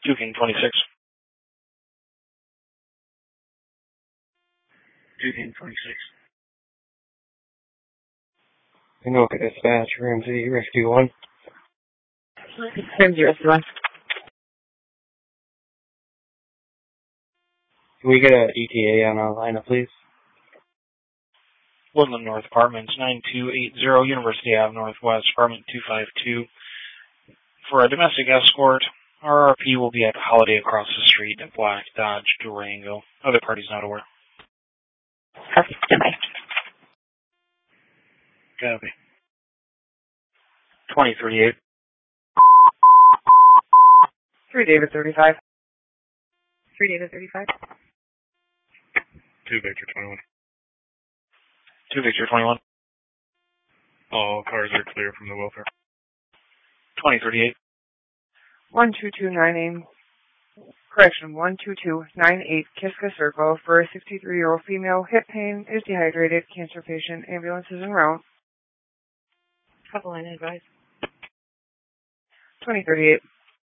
2 King 26. 2 King 26. Anoka Dispatch, Ramsey Rescue 1. Ramsey Rescue 1. Can we get an ETA on our lineup, please? Woodland North Apartments, 9280 University Ave Northwest, Apartment 252. For a domestic escort, our RRP will be at Holiday across the street at Black Dodge, Durango. Other parties not aware. Standby. Copy. 2038. 3 David 35. 3 David 35. 2 Victor 21. 2 Victor 21. All cars are clear from the welfare. 2038. 12298. Correction, 12298 Kiska Circle for a 63-year-old female. Hip pain, is dehydrated, cancer patient. Ambulance is en route. Couple line advice. 2038.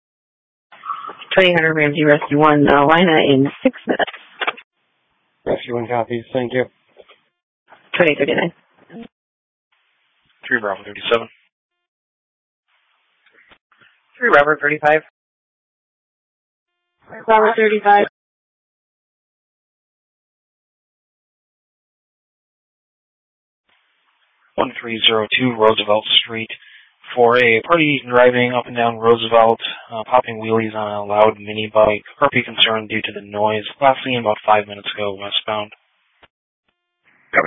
2000 Ramsey Rescue 1, Lina in 6 minutes. Rescue 1 copies, thank you. 2039. 3 Bravo 37. 3 Robert 35. Robert 35. 1302 Roosevelt Street. For a party driving up and down Roosevelt, popping wheelies on a loud mini bike. RP concerned due to the noise. Last seen about 5 minutes ago, westbound. Copy.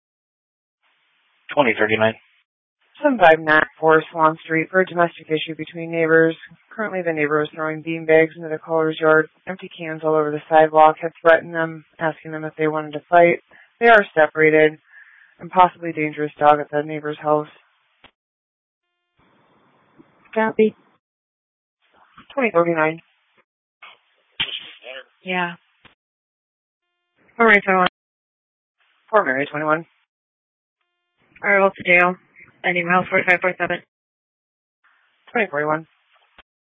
2039. 7594 Swan Street for a domestic issue between neighbors. Currently, the neighbor was throwing beanbags into the caller's yard. Empty cans all over the sidewalk. Had threatened them, asking them if they wanted to fight. They are separated. And possibly dangerous dog at the neighbor's house. Copy. 2039. Yeah. Fort Mary 21. Fort Mary 21. Arrival to jail. Ending House 4547. 2041.